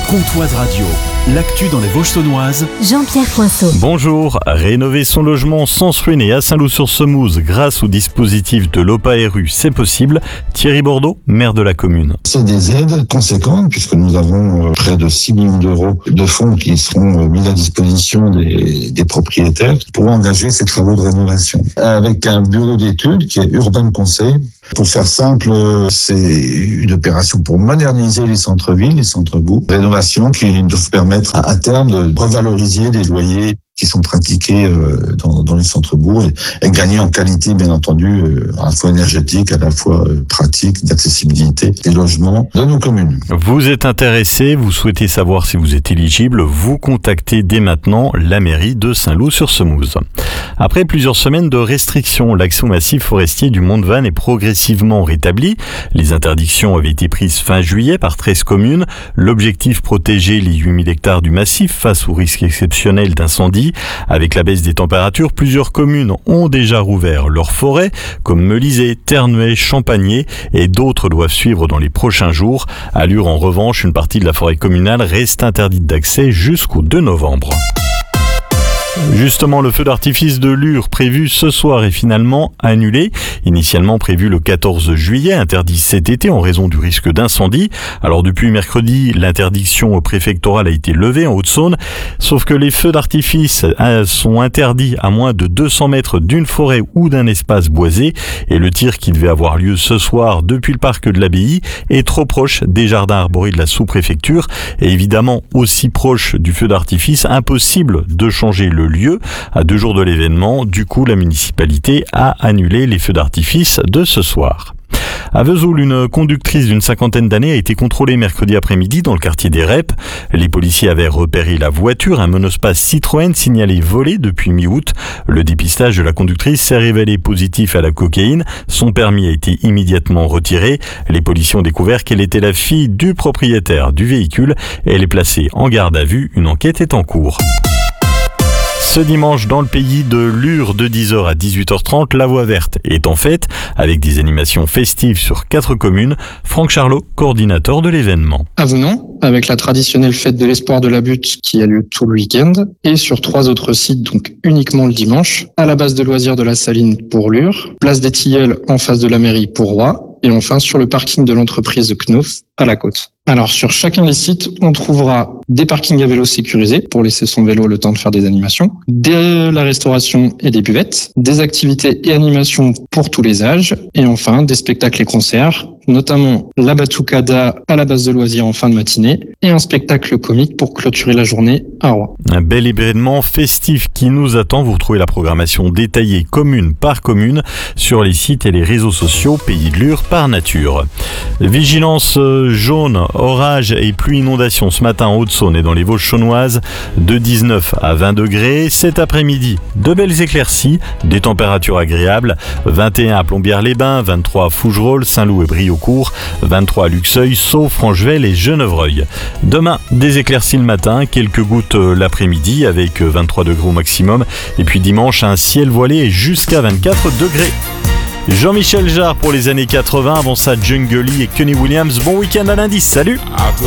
Comtoise Radio, l'actu dans les Vosges saunoises. Jean-Pierre Poinceau. Bonjour. Rénover son logement sans se ruiner à Saint-Loup-sur-Semouse grâce au dispositif de l'OPARU, c'est possible. Thierry Bordeaux, maire de la commune. C'est des aides conséquentes puisque nous avons près de 6 millions d'euros de fonds qui seront mis à disposition des propriétaires pour engager ces travaux de rénovation. Avec un bureau d'études qui est Urban Conseil. Pour faire simple, c'est une opération pour moderniser les centres-villes, les centres-bourgs. Rénovation qui doivent permettre à terme de revaloriser les loyers qui sont pratiqués dans les centres-bourgs et gagner en qualité, bien entendu, à la fois énergétique, à la fois pratique, d'accessibilité des logements de nos communes. Vous êtes intéressé, vous souhaitez savoir si vous êtes éligible, vous contactez dès maintenant la mairie de Saint-Loup-sur-Semouse. Après plusieurs semaines de restrictions, l'accès au massif forestier du Mont de Vannes est progressivement rétabli. Les interdictions avaient été prises fin juillet par 13 communes. L'objectif, protéger les 8000 hectares du massif face au risque exceptionnel d'incendie. Avec la baisse des températures, plusieurs communes ont déjà rouvert leurs forêts, comme Melisay, Terneuil, Champagné, et d'autres doivent suivre dans les prochains jours. À Lure, en revanche, une partie de la forêt communale reste interdite d'accès jusqu'au 2 novembre. Justement, le feu d'artifice de Lure prévu ce soir est finalement annulé. Initialement prévu le 14 juillet, interdit cet été en raison du risque d'incendie. Alors depuis mercredi, l'interdiction préfectorale a été levée en Haute-Saône. Sauf que les feux d'artifice sont interdits à moins de 200 mètres d'une forêt ou d'un espace boisé. Et le tir qui devait avoir lieu ce soir depuis le parc de l'Abbaye est trop proche des jardins arborés de la sous-préfecture. Et évidemment aussi proche du feu d'artifice, impossible de changer le lieu à 2 jours de l'événement. Du coup, la municipalité a annulé les feux d'artifice de ce soir. À Vesoul, une conductrice d'une 50aine d'années a été contrôlée mercredi après-midi dans le quartier des Reps. Les policiers avaient repéré la voiture, un monospace Citroën signalé volé depuis mi-août. Le dépistage de la conductrice s'est révélé positif à la cocaïne. Son permis a été immédiatement retiré. Les policiers ont découvert qu'elle était la fille du propriétaire du véhicule. Elle est placée en garde à vue. Une enquête est en cours. Ce dimanche, dans le pays de Lure, de 10h à 18h30, la Voie Verte est en fête, avec des animations festives sur 4 communes. Franck Charlot, coordinateur de l'événement. À Venant, avec la traditionnelle fête de l'espoir de la butte qui a lieu tout le week-end, et sur 3 autres sites, donc uniquement le dimanche, à la base de loisirs de la Saline pour Lure, place des Tilleuls en face de la mairie pour Roy, et enfin sur le parking de l'entreprise Knauf à la Côte. Alors sur chacun des sites, on trouvera des parkings à vélo sécurisés pour laisser son vélo le temps de faire des animations, de la restauration et des buvettes, des activités et animations pour tous les âges, et enfin des spectacles et concerts, notamment la Batucada à la base de loisirs en fin de matinée et un spectacle comique pour clôturer la journée à Roy. Un bel événement festif qui nous attend. Vous retrouvez la programmation détaillée commune par commune sur les sites et les réseaux sociaux Pays de Lure par nature. Vigilance jaune, orage et pluie inondation ce matin en Haute-Saône et dans les Vosges saunoises, de 19 à 20 degrés. Cet après-midi, de belles éclaircies, des températures agréables, 21 à Plombières-les-Bains, 23 à Fougerolles, Saint-Loup et Briaucourt, 23 à Luxeuil, Sceaux, Franchevel et Genevreuil. Demain, des éclaircies le matin, quelques gouttes l'après-midi avec 23 degrés au maximum. Et puis dimanche, un ciel voilé et jusqu'à 24 degrés. Jean-Michel Jarre pour les années 80, avant ça Jungle Lee et Kenny Williams. Bon week-end à lundi, salut!